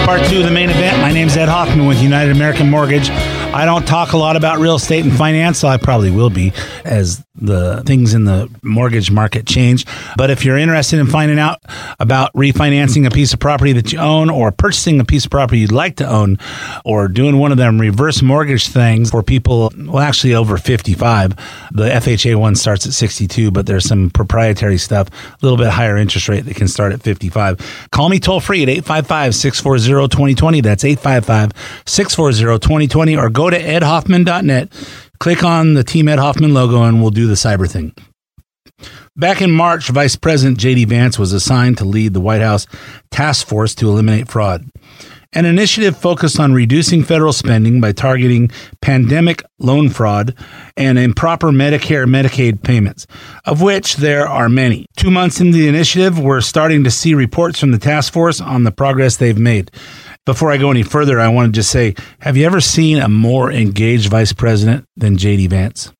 Part 2 of the main event. My name's Ed Hoffman with United American Mortgage. I don't talk a lot about real estate and finance, so I probably will be as the things in the mortgage market change. But if you're interested in finding out about refinancing a piece of property that you own, or purchasing a piece of property you'd like to own, or doing one of them reverse mortgage things for people, well, actually over 55, the FHA one starts at 62, but there's some proprietary stuff, a little bit higher interest rate that can start at 55. Call me toll free at 855-640-2020. That's 855-640-2020, or go to edhoffman.net. Click on the Team Ed Hoffman logo and we'll do the cyber thing. Back in March, Vice President J.D. Vance was assigned to lead the White House task force to eliminate fraud, an initiative focused on reducing federal spending by targeting pandemic loan fraud and improper Medicare and Medicaid payments, of which there are many. 2 months into the initiative, we're starting to see reports from the task force on the progress they've made. Before I go any further, I want to just say, have you ever seen a more engaged vice president than J.D. Vance?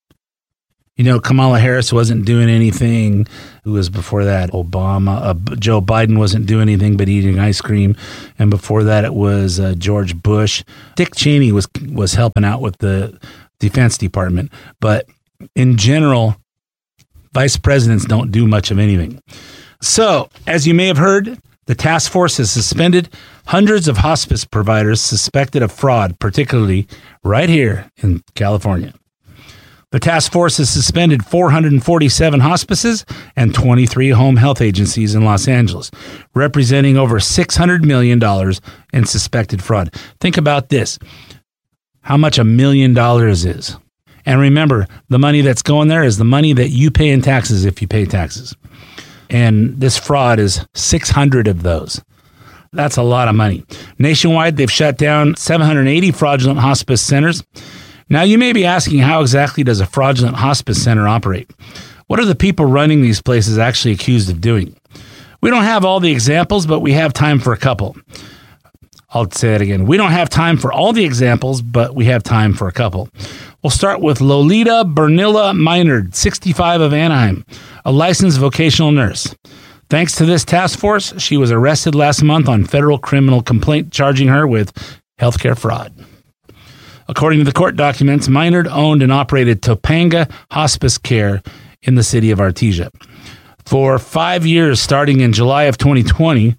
You know, Kamala Harris wasn't doing anything. Who was before that? Obama. Joe Biden wasn't doing anything but eating ice cream. And before that, it was George Bush. Dick Cheney was helping out with the Defense Department. But in general, vice presidents don't do much of anything. So, as you may have heard, the task force has suspended hundreds of hospice providers suspected of fraud, particularly right here in California. The task force has suspended 447 hospices and 23 home health agencies in Los Angeles, representing over $600 million in suspected fraud. Think about this, how much $1 million is. And remember, the money that's going there is the money that you pay in taxes if you pay taxes. And this fraud is 600 of those. That's a lot of money. Nationwide, they've shut down 780 fraudulent hospice centers. Now, you may be asking, how exactly does a fraudulent hospice center operate? What are the people running these places actually accused of doing? We don't have all the examples, but we have time for a couple. I'll say it again. We don't have time for all the examples, but we have time for a couple. We'll start with Lolita Bernilla Minard, 65, of Anaheim, a licensed vocational nurse. Thanks to this task force, she was arrested last month on federal criminal complaint charging her with healthcare fraud. According to the court documents, Minard owned and operated Topanga Hospice Care in the city of Artesia. For 5 years, starting in July of 2020,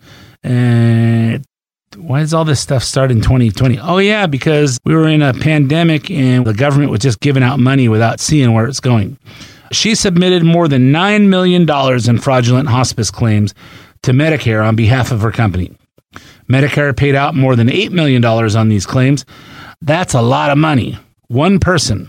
why does all this stuff start in 2020? Oh, yeah, because we were in a pandemic and the government was just giving out money without seeing where it's going. She submitted more than $9 million in fraudulent hospice claims to Medicare on behalf of her company. Medicare paid out more than $8 million on these claims. That's a lot of money. One person.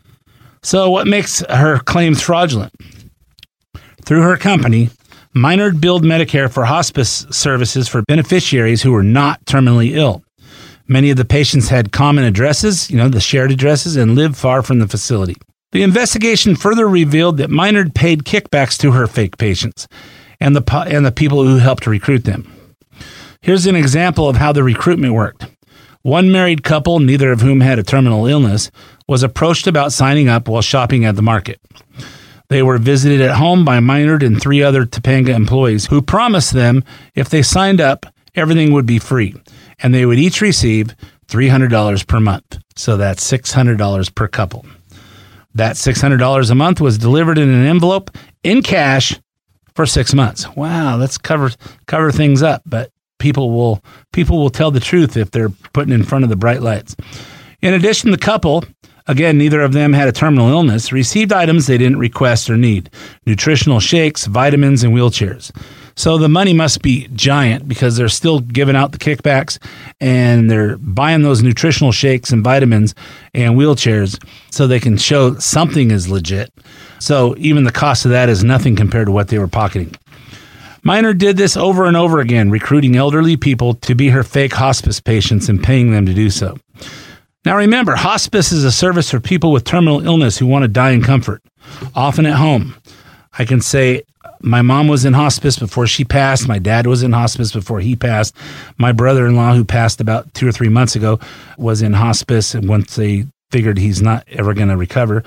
So what makes her claims fraudulent? Through her company, Minard billed Medicare for hospice services for beneficiaries who were not terminally ill. Many of the patients had common addresses, the shared addresses, and lived far from the facility. The investigation further revealed that Minard paid kickbacks to her fake patients and the people who helped recruit them. Here's an example of how the recruitment worked. One married couple, neither of whom had a terminal illness, was approached about signing up while shopping at the market. They were visited at home by Minard and 3 other Topanga employees who promised them if they signed up, everything would be free, and they would each receive $300 per month. So that's $600 per couple. That $600 a month was delivered in an envelope in cash for 6 months. Wow, let's cover things up, but people will tell the truth if they're putting in front of the bright lights. In addition, the couple, again, neither of them had a terminal illness, received items they didn't request or need: nutritional shakes, vitamins, and wheelchairs. So the money must be giant because they're still giving out the kickbacks and they're buying those nutritional shakes and vitamins and wheelchairs so they can show something is legit. So even the cost of that is nothing compared to what they were pocketing. Minard did this over and over again, recruiting elderly people to be her fake hospice patients and paying them to do so. Now remember, hospice is a service for people with terminal illness who want to die in comfort, often at home. I can say my mom was in hospice before she passed. My dad was in hospice before he passed. My brother-in-law, who passed about 2 or 3 months ago, was in hospice, and once they figured he's not ever going to recover.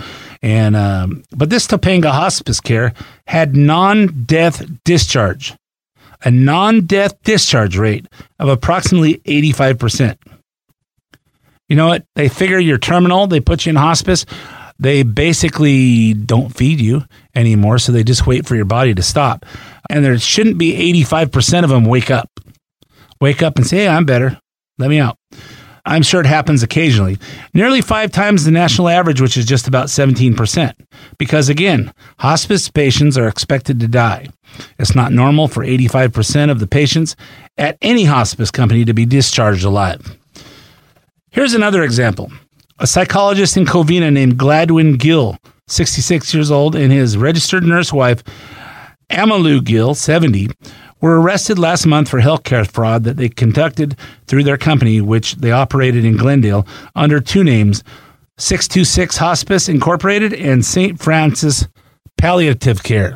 And but this Topanga Hospice Care had non-death discharge a non-death discharge rate of approximately 85%. You know what? They figure you're terminal. They put you in hospice. They basically don't feed you anymore, so they just wait for your body to stop. And there shouldn't be 85% of them wake up. Wake up and say, hey, I'm better. Let me out. I'm sure it happens occasionally. Nearly 5 times the national average, which is just about 17%. Because again, hospice patients are expected to die. It's not normal for 85% of the patients at any hospice company to be discharged alive. Here's another example. A psychologist in Covina named Gladwin Gill, 66 years old, and his registered nurse wife, Amalu Gill, 70, were arrested last month for healthcare fraud that they conducted through their company, which they operated in Glendale under 2 names, 626 Hospice Incorporated and St. Francis Palliative Care.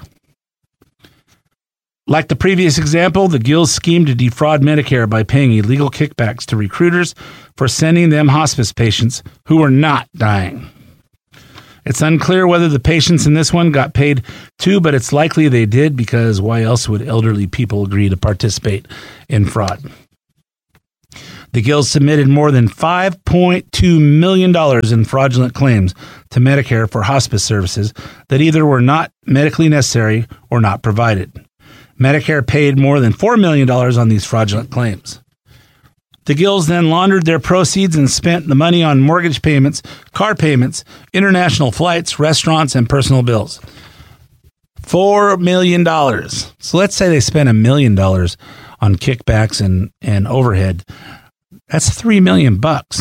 Like the previous example, the Gills schemed to defraud Medicare by paying illegal kickbacks to recruiters for sending them hospice patients who were not dying. It's unclear whether the patients in this one got paid too, but it's likely they did, because why else would elderly people agree to participate in fraud? The Gills submitted more than $5.2 million in fraudulent claims to Medicare for hospice services that either were not medically necessary or not provided. Medicare paid more than $4 million on these fraudulent claims. The Gills then laundered their proceeds and spent the money on mortgage payments, car payments, international flights, restaurants, and personal bills. $4 million. So let's say they spent $1 million on kickbacks and overhead. That's $3 million.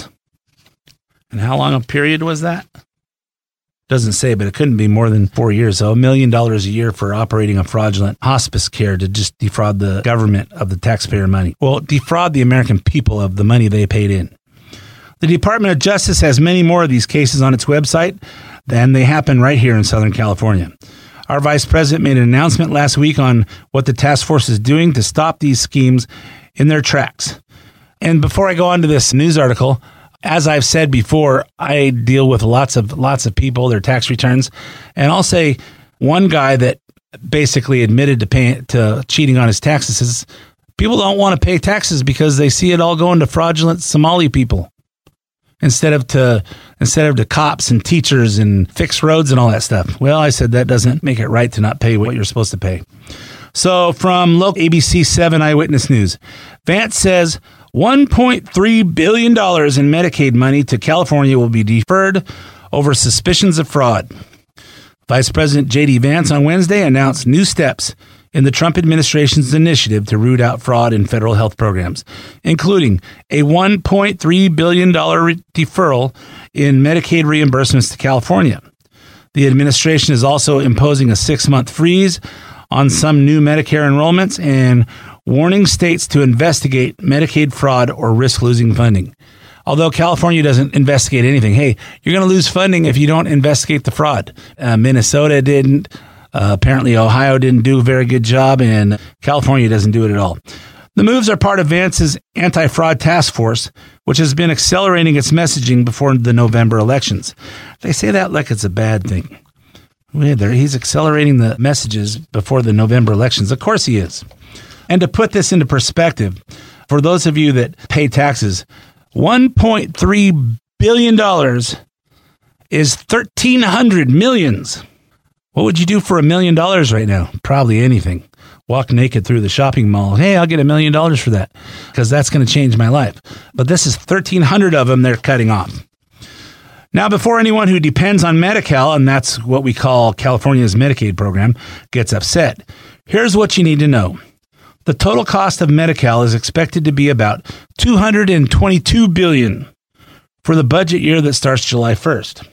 And how long a period was that? Doesn't say, but it couldn't be more than 4 years. So $1 million a year for operating a fraudulent hospice care to just defraud the government of the taxpayer money. Well, defraud the American people of the money they paid in. The Department of Justice has many more of these cases on its website, and they happen right here in Southern California. Our vice president made an announcement last week on what the task force is doing to stop these schemes in their tracks. And before I go on to this news article, as I've said before, I deal with lots of people, their tax returns, and I'll say one guy that basically admitted to cheating on his taxes is people don't want to pay taxes because they see it all going to fraudulent Somali people instead of to cops and teachers and fix roads and all that stuff. Well, I said that doesn't make it right to not pay what you're supposed to pay. So from local ABC 7 Eyewitness News, Vance says $1.3 billion in Medicaid money to California will be deferred over suspicions of fraud. Vice President J.D. Vance on Wednesday announced new steps in the Trump administration's initiative to root out fraud in federal health programs, including a $1.3 billion deferral in Medicaid reimbursements to California. The administration is also imposing a 6-month freeze on some new Medicare enrollments and warning states to investigate Medicaid fraud or risk losing funding. Although California doesn't investigate anything. Hey, you're going to lose funding if you don't investigate the fraud. Minnesota didn't. Apparently, Ohio didn't do a very good job, and California doesn't do it at all. The moves are part of Vance's anti-fraud task force, which has been accelerating its messaging before the November elections. They say that like it's a bad thing. He's accelerating the messages before the November elections. Of course he is. And to put this into perspective, for those of you that pay taxes, $1.3 billion is 1,300 millions. What would you do for $1 million right now? Probably anything. Walk naked through the shopping mall. Hey, I'll get $1 million for that because that's going to change my life. But this is 1,300 of them they're cutting off. Now, before anyone who depends on Medi-Cal, and that's what we call California's Medicaid program, gets upset, here's what you need to know. The total cost of Medi-Cal is expected to be about $222 billion for the budget year that starts July 1st.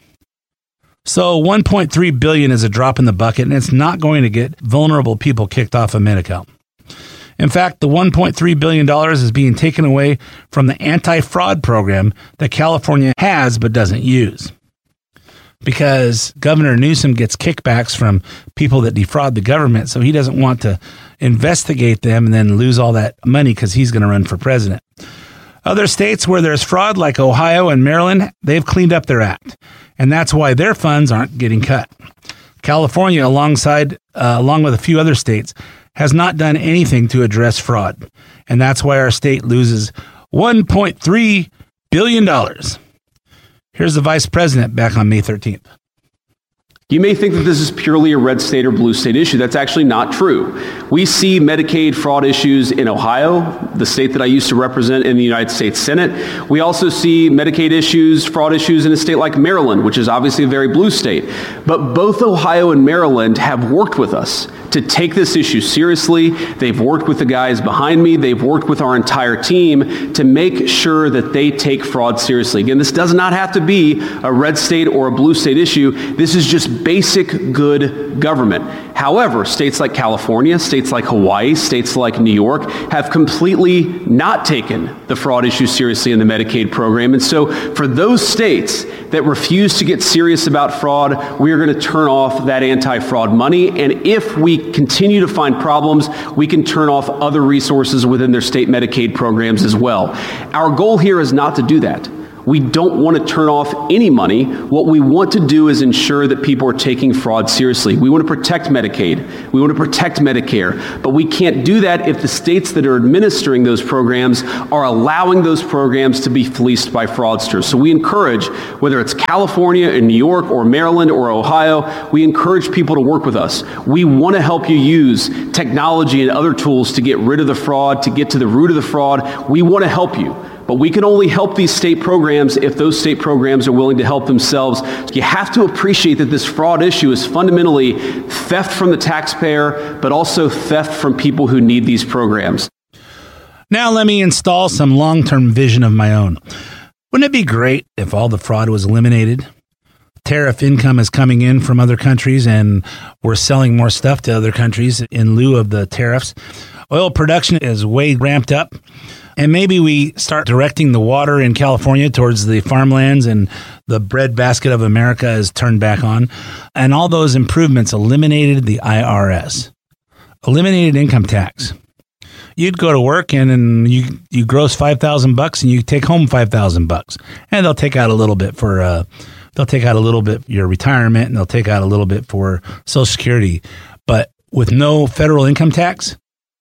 So $1.3 billion is a drop in the bucket, and it's not going to get vulnerable people kicked off of Medi-Cal. In fact, the $1.3 billion is being taken away from the anti-fraud program that California has but doesn't use. Because Governor Newsom gets kickbacks from people that defraud the government, so he doesn't want to investigate them and then lose all that money because he's going to run for president. Other states where there's fraud, like Ohio and Maryland, they've cleaned up their act, and that's why their funds aren't getting cut. California, along with a few other states, has not done anything to address fraud. And that's why our state loses $1.3 billion. Here's the vice president back on May 13th. You may think that this is purely a red state or blue state issue. That's actually not true. We see Medicaid fraud issues in Ohio, the state that I used to represent in the United States Senate. We also see Medicaid issues, fraud issues in a state like Maryland, which is obviously a very blue state. But both Ohio and Maryland have worked with us to take this issue seriously. They've worked with the guys behind me. They've worked with our entire team to make sure that they take fraud seriously. Again, this does not have to be a red state or a blue state issue. This is just basic good government. However, states like California, states like Hawaii, states like New York have completely not taken the fraud issue seriously in the Medicaid program. And so for those states that refuse to get serious about fraud, we are going to turn off that anti-fraud money. And if we continue to find problems, we can turn off other resources within their state Medicaid programs as well. Our goal here is not to do that. We don't want to turn off any money. What we want to do is ensure that people are taking fraud seriously. We want to protect Medicaid. We want to protect Medicare. But we can't do that if the states that are administering those programs are allowing those programs to be fleeced by fraudsters. So we encourage, whether it's California or New York or Maryland or Ohio, we encourage people to work with us. We want to help you use technology and other tools to get rid of the fraud, to get to the root of the fraud. We want to help you. But we can only help these state programs if those state programs are willing to help themselves. You have to appreciate that this fraud issue is fundamentally theft from the taxpayer, but also theft from people who need these programs. Now let me install some long-term vision of my own. Wouldn't it be great if all the fraud was eliminated? Tariff income is coming in from other countries and we're selling more stuff to other countries in lieu of the tariffs. Oil production is way ramped up. And maybe we start directing the water in California towards the farmlands and the breadbasket of America is turned back on. And all those improvements eliminated the IRS, eliminated income tax. You'd go to work and you gross $5,000 and you take home $5,000, and they'll take out a little bit for your retirement, and they'll take out a little bit for Social Security, but with no federal income tax.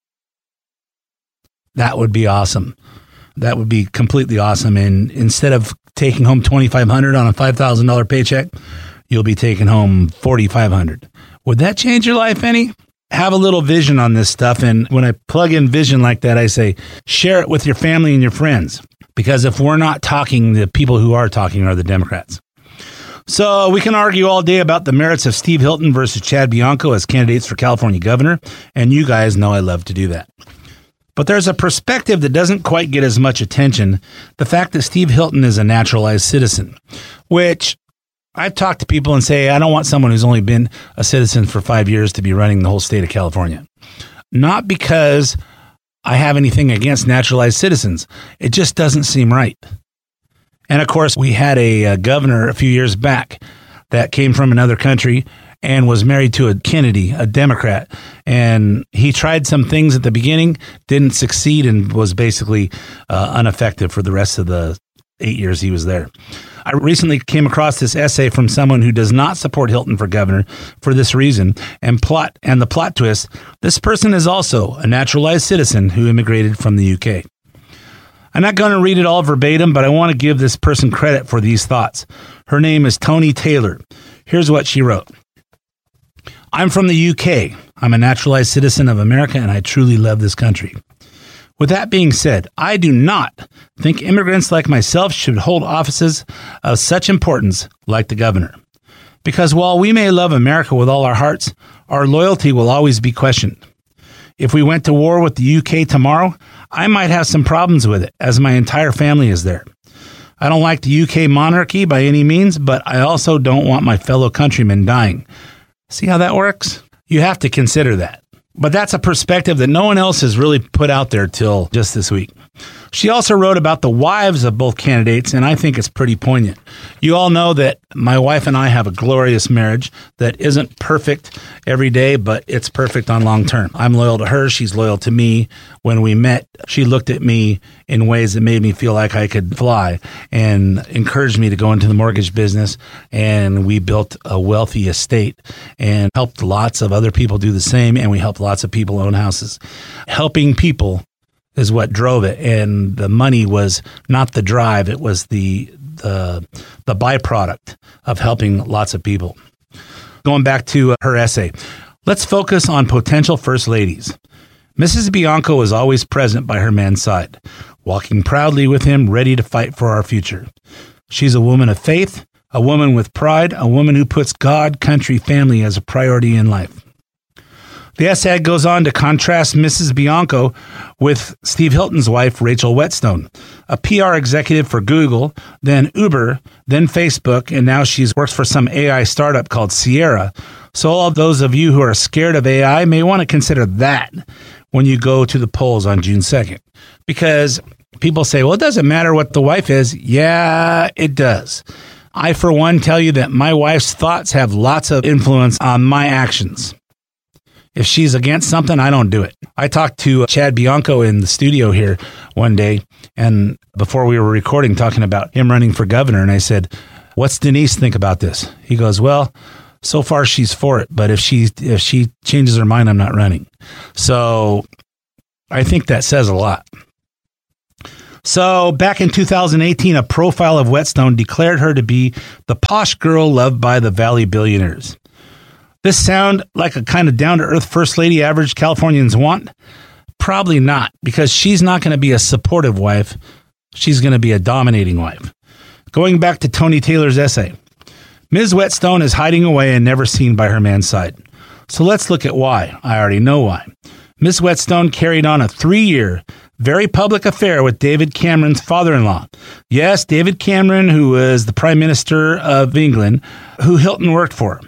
That would be awesome. That would be completely awesome. And instead of taking home $2,500 on a $5,000 paycheck, you'll be taking home $4,500. Would that change your life any? Have a little vision on this stuff. And when I plug in vision like that, I say, share it with your family and your friends. Because if we're not talking, the people who are talking are the Democrats. So we can argue all day about the merits of Steve Hilton versus Chad Bianco as candidates for California governor. And you guys know I love to do that. But there's a perspective that doesn't quite get as much attention, the fact that Steve Hilton is a naturalized citizen, which I've talked to people and say, I don't want someone who's only been a citizen for 5 years to be running the whole state of California. Not because I have anything against naturalized citizens. It just doesn't seem right. And of course, we had a governor a few years back that came from another country and was married to a Kennedy, a Democrat. And he tried some things at the beginning, didn't succeed, and was basically ineffective for the rest of the 8 years he was there. I recently came across this essay from someone who does not support Hilton for governor for this reason. And the plot twist, this person is also a naturalized citizen who immigrated from the UK. I'm not going to read it all verbatim, but I want to give this person credit for these thoughts. Her name is Toni Taylor. Here's what she wrote. I'm from the UK. I'm a naturalized citizen of America, and I truly love this country. With that being said, I do not think immigrants like myself should hold offices of such importance like the governor. Because while we may love America with all our hearts, our loyalty will always be questioned. If we went to war with the UK tomorrow, I might have some problems with it, as my entire family is there. I don't like the UK monarchy by any means, but I also don't want my fellow countrymen dying. See how that works? You have to consider that. But that's a perspective that no one else has really put out there till just this week. She also wrote about the wives of both candidates, and I think it's pretty poignant. You all know that my wife and I have a glorious marriage that isn't perfect every day, but it's perfect on long term. I'm loyal to her. She's loyal to me. When we met, she looked at me in ways that made me feel like I could fly and encouraged me to go into the mortgage business. And we built a wealthy estate and helped lots of other people do the same. And we helped lots of people own houses. Helping people is what drove it, and the money was not the drive. It was the byproduct of helping lots of people. Going back to her essay, let's focus on potential first ladies. Mrs. Bianco was always present by her man's side, walking proudly with him, ready to fight for our future. She's a woman of faith, a woman with pride, a woman who puts God, country, family as a priority in life. The essay goes on to contrast Mrs. Bianco with Steve Hilton's wife, Rachel Whetstone, a PR executive for Google, then Uber, then Facebook, and now she works for some AI startup called Sierra. So all of those of you who are scared of AI may want to consider that when you go to the polls on June 2nd. Because people say, well, it doesn't matter what the wife is. Yeah, it does. I, for one, tell you that my wife's thoughts have lots of influence on my actions. If she's against something, I don't do it. I talked to Chad Bianco in the studio here one day, and before we were recording, talking about him running for governor, and I said, what's Denise think about this? He goes, well, so far she's for it, but if she changes her mind, I'm not running. So I think that says a lot. So back in 2018, a profile of Whetstone declared her to be the posh girl loved by the Valley billionaires. This sound like a kind of down-to-earth first lady average Californians want? Probably not, because she's not going to be a supportive wife. She's going to be a dominating wife. Going back to Tony Taylor's essay, Ms. Whetstone is hiding away and never seen by her man's side. So let's look at why. I already know why. Ms. Whetstone carried on a 3-year, very public affair with David Cameron's father-in-law. Yes, David Cameron, who was the Prime Minister of England, who Hilton worked for.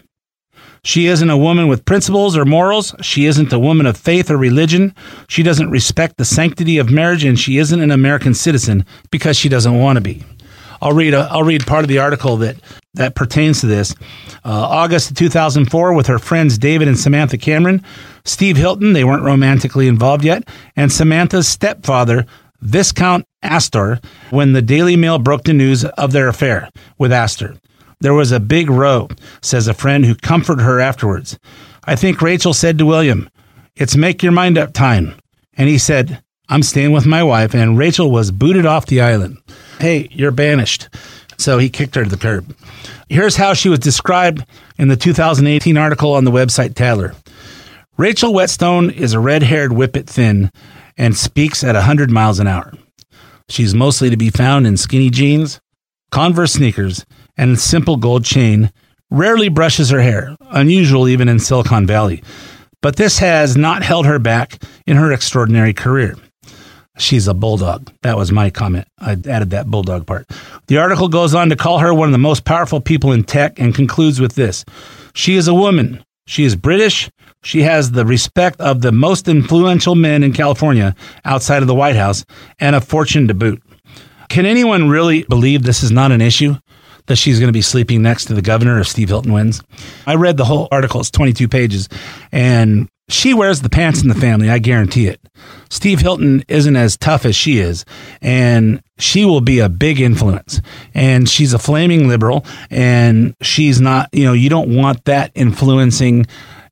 She isn't a woman with principles or morals. She isn't a woman of faith or religion. She doesn't respect the sanctity of marriage, and she isn't an American citizen because she doesn't want to be. I'll read part of the article that pertains to this. August of 2004, with her friends David and Samantha Cameron, Steve Hilton, they weren't romantically involved yet, and Samantha's stepfather, Viscount Astor, when the Daily Mail broke the news of their affair with Astor. There was a big row, says a friend who comforted her afterwards. I think Rachel said to William, it's make your mind up time. And he said, I'm staying with my wife, and Rachel was booted off the island. Hey, you're banished. So he kicked her to the curb. Here's how she was described in the 2018 article on the website Tatler. Rachel Whetstone is a red-haired whippet thin and speaks at 100 miles an hour. She's mostly to be found in skinny jeans, Converse sneakers, and a simple gold chain, rarely brushes her hair, unusual even in Silicon Valley. But this has not held her back in her extraordinary career. She's a bulldog. That was my comment. I added that bulldog part. The article goes on to call her one of the most powerful people in tech and concludes with this. She is a woman. She is British. She has the respect of the most influential men in California outside of the White House and a fortune to boot. Can anyone really believe this is not an issue? That she's going to be sleeping next to the governor if Steve Hilton wins? I read the whole article. It's 22 pages. And she wears the pants in the family. I guarantee it. Steve Hilton isn't as tough as she is. And she will be a big influence. And she's a flaming liberal. And she's not, you don't want that influencing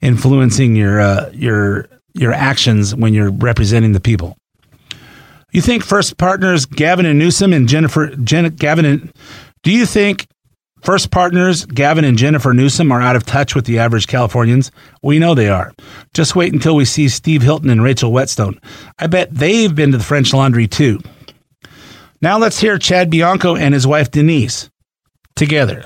your actions when you're representing the people. You think first partners Gavin and Newsom and do you think first partners Gavin and Jennifer Newsom are out of touch with the average Californians? We know they are. Just wait until we see Steve Hilton and Rachel Whetstone. I bet they've been to the French Laundry too. Now let's hear Chad Bianco and his wife Denise together.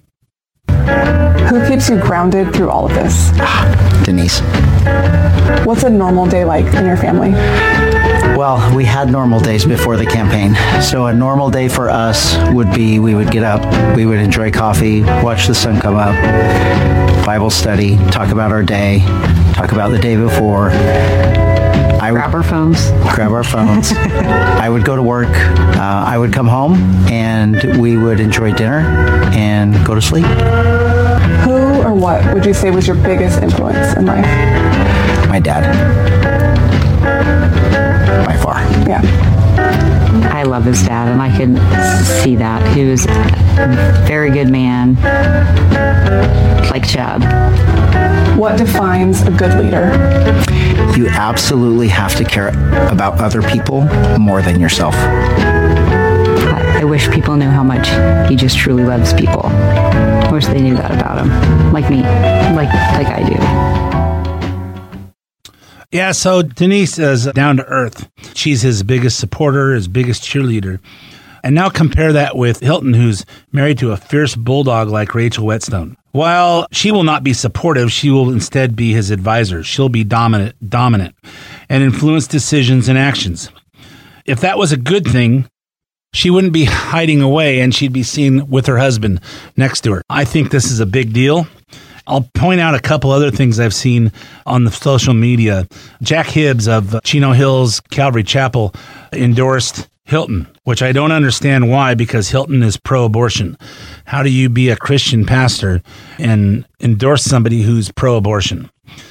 Who keeps you grounded through all of this? Denise. What's a normal day like in your family? Well, we had normal days before the campaign. So a normal day for us would be we would get up, we would enjoy coffee, watch the sun come up, Bible study, talk about our day, talk about the day before. I grab our phones. I would go to work. I would come home, and we would enjoy dinner and go to sleep. Who or what would you say was your biggest influence in life? My dad. By far. Yeah. I love his dad, and I can see that. He was a very good man, like Chad. What defines a good leader? You absolutely have to care about other people more than yourself. I wish people knew how much he just truly loves people. I wish they knew that about him, like me, like I do. Yeah, so Denise is down to earth. She's his biggest supporter, his biggest cheerleader. And now compare that with Hilton, who's married to a fierce bulldog like Rachel Whetstone. While she will not be supportive, she will instead be his advisor. She'll be dominant, and influence decisions and actions. If that was a good thing, she wouldn't be hiding away, and she'd be seen with her husband next to her. I think this is a big deal. I'll point out a couple other things I've seen on the social media. Jack Hibbs of Chino Hills Calvary Chapel endorsed Hilton, which I don't understand why, because Hilton is pro-abortion. How do you be a Christian pastor and endorse somebody who's pro-abortion?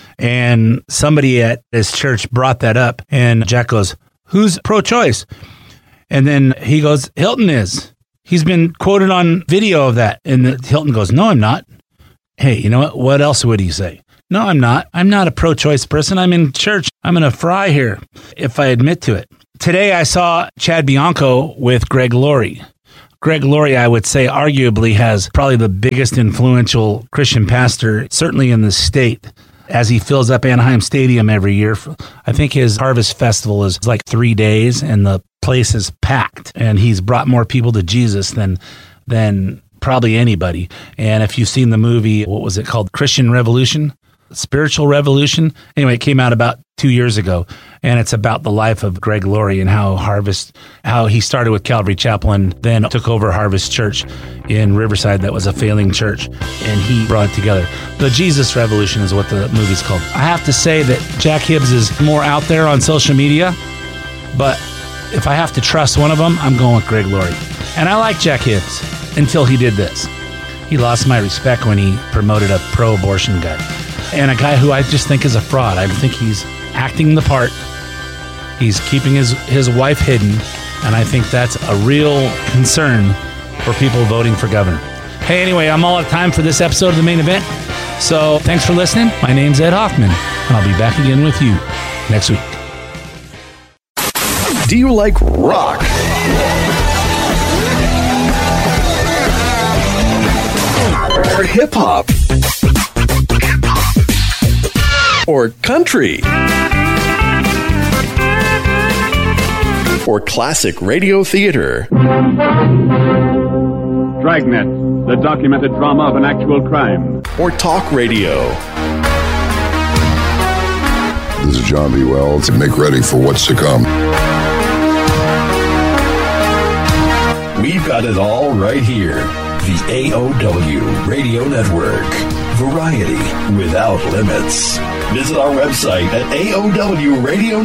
And somebody at his church brought that up, and Jack goes, "Who's pro-choice?" And then he goes, "Hilton is. He's been quoted on video of that." And Hilton goes, "No, I'm not." Hey, you know what? What else would he say? "No, I'm not. I'm not a pro-choice person. I'm in church. I'm going to fry here if I admit to it." Today, I saw Chad Bianco with Greg Laurie. Greg Laurie, I would say, arguably has probably the biggest influential Christian pastor, certainly in the state, as he fills up Anaheim Stadium every year. I think his Harvest Festival is like 3 days, and the place is packed. And he's brought more people to Jesus than probably anybody. And if you've seen the movie, what was it called? Christian Revolution? Spiritual Revolution? Anyway, it came out about 2 years ago, and it's about the life of Greg Laurie and how he started with Calvary Chapel and then took over Harvest Church in Riverside that was a failing church, and he brought it together. The Jesus Revolution is what the movie's called. I have to say that Jack Hibbs is more out there on social media, but if I have to trust one of them, I'm going with Greg Laurie. And I like Jack Hibbs until he did this. He lost my respect when he promoted a pro-abortion guy. And a guy who I just think is a fraud. I think he's acting the part. He's keeping his wife hidden. And I think that's a real concern for people voting for governor. Hey, anyway, I'm all out of time for this episode of The Main Event. So thanks for listening. My name's Ed Hoffman, and I'll be back again with you next week. Do you like rock? Or hip-hop? Or country? Or classic radio theater? Dragnet, the documented drama of an actual crime. Or talk radio? This is John B. Wells. Make ready for what's to come. We've got it all right here. The AOW Radio Network. Variety without limits. Visit our website at AOWRadio.com.